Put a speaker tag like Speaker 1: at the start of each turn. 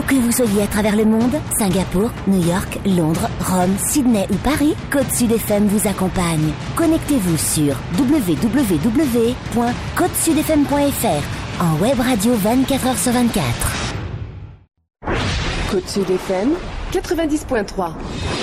Speaker 1: Où que vous soyez à travers le monde, Singapour, New York, Londres, Rome, Sydney ou Paris, Côte Sud FM vous accompagne. Connectez-vous sur www.cotesudfm.fr en web radio 24h sur 24.
Speaker 2: Côte Sud FM 90.3.